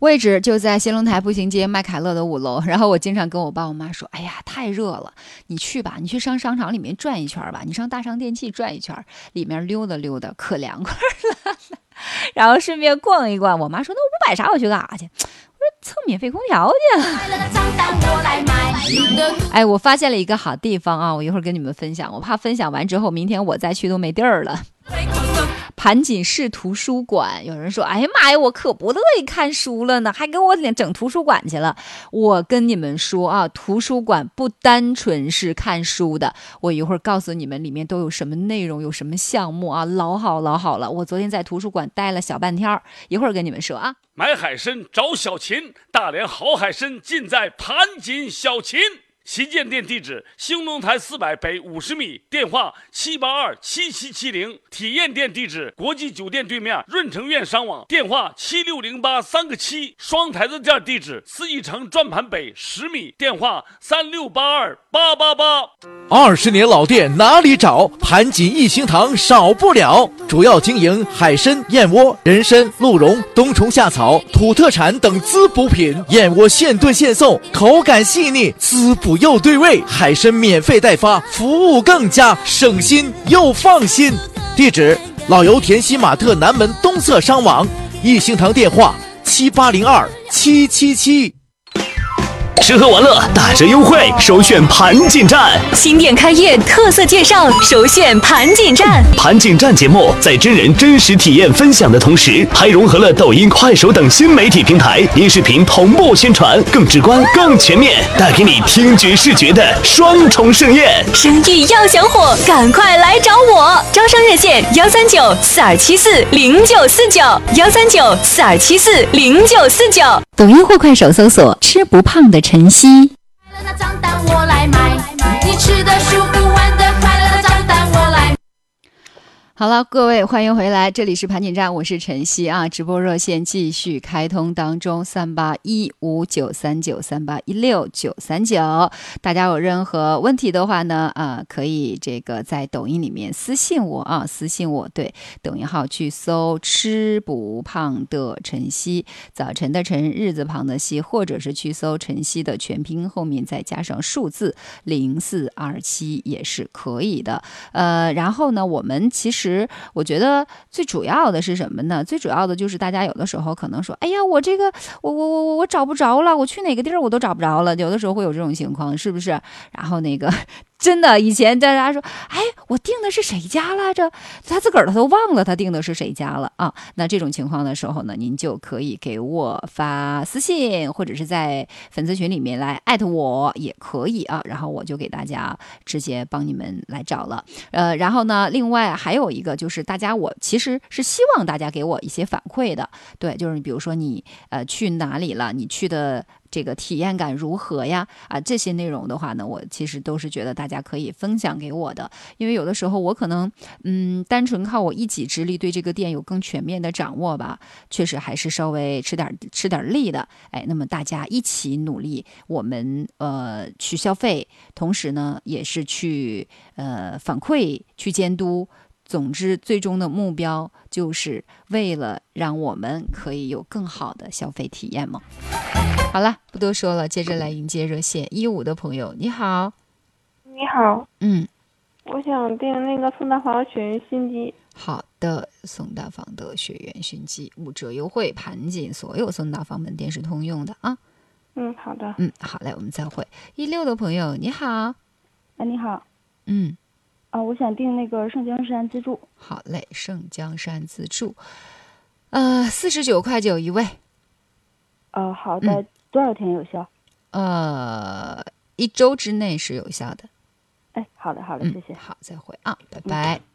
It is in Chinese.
位置就在新龙台步行街麦凯乐的5楼。然后我经常跟我爸我妈说，哎呀太热了，你去吧，你去上商场里面转一圈吧，你上大商电器转一圈，里面溜达溜达可凉快了然后顺便逛一逛。我妈说那我不买啥我去干啥去，我说蹭免费空调去。哎，我发现了一个好地方啊，我一会儿跟你们分享，我怕分享完之后明天我再去都没地儿了。盘锦市图书馆，有人说哎呀妈呀，我可不乐意看书了呢，还给我整图书馆去了。我跟你们说啊，图书馆不单纯是看书的，我一会儿告诉你们里面都有什么内容，有什么项目啊，老好了。我昨天在图书馆待了小半天，一会儿跟你们说啊。 买海参找小秦，大连好海参尽在盘锦小秦。旗舰店地址：兴隆台400北50米，电话7827770。体验店地址：国际酒店对面润城苑商网，电话7608-3个7。双台子店地址：四义城转盘北10米，电话3682-888。 20年老店哪里找？盘锦一星堂少不了。主要经营海参、燕窝、人参、鹿茸、冬虫夏草、土特产等滋补品。燕窝现炖现送，口感细腻，滋补又对味。海参免费代发，服务更加省心又放心。地址：老油田西玛特南门东侧商网。一星堂电话7802-777。 吃喝玩乐打折优惠，首选盘锦站。 新店开业特色介绍，首选盘锦站。 盘锦站节目在真人真实体验分享的同时，还融合了抖音、快手等新媒体平台音视频同步宣传，更直观、更全面，带给你听觉视觉的双重盛宴。 生意要想火，赶快来找我！招商热线139-4274-0949，139-4274-0949。抖音或快手搜索“吃不胖的晨曦”。 快乐的账单我来买，你吃的舒服，玩的快乐的账单我来。 好了，各位欢迎回来，这里是盘锦站，我是晨曦啊，直播热线继续开通当中，38159393816939，大家有任何问题的话呢，可以这个在抖音里面私信我啊，私信我，对，抖音号去搜吃不胖的晨曦，早晨的晨，日字旁的曦，或者是去搜晨曦的全拼后面再加上数字0427也是可以的。然后呢，我们其实我觉得最主要的是什么呢？最主要的就是大家有的时候可能说，哎呀，我这个我找不着了，我去哪个地儿我都找不着了，有的时候会有这种情况，是不是？然后那个真的以前大家说，哎，我订的是谁家来着？他自个儿都忘了他订的是谁家了啊？那这种情况的时候呢，您就可以给我发私信，或者是在粉丝群里面来艾特我也可以啊，然后我就给大家直接帮你们来找了。然后呢，另外还有一个就是我其实是希望大家给我一些反馈的，对，就是比如说你去哪里了，你去的这个体验感如何呀？这些内容的话呢，我其实都是觉得大家可以分享给我的，因为有的时候我可能单纯靠我一己之力对这个店有更全面的掌握吧，确实还是稍微吃点力的。哎，那么大家一起努力，我们去消费，同时呢也是去反馈、去监督。总之，最终的目标就是为了让我们可以有更好的消费体验嘛。好了，不多说了，接着来迎接热线15的朋友，你好。 你好， 我想订那个宋大房学员熏鸡。 好的，宋大房的学员熏鸡5折优惠，盘锦所有宋大房门店是通用的啊。 好的。 好嘞，我们再会。16的朋友，你好。 你好。我想订那个盛江山自助。 好嘞，盛江山自助，49.9块一位。 好的，多少天有效 ？1周之内是有效的。 好的，谢谢。 好，再会啊，拜拜。